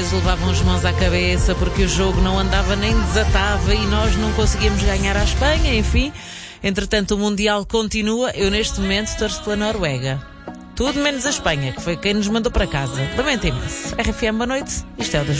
portugueses levavam as mãos à cabeça porque o jogo não andava nem desatava e nós não conseguíamos ganhar à Espanha, enfim. Entretanto, o Mundial continua. Eu, neste momento, torço pela Noruega. Tudo menos a Espanha, que foi quem nos mandou para casa. Lamento imenso. RFM, boa noite. Isto é o das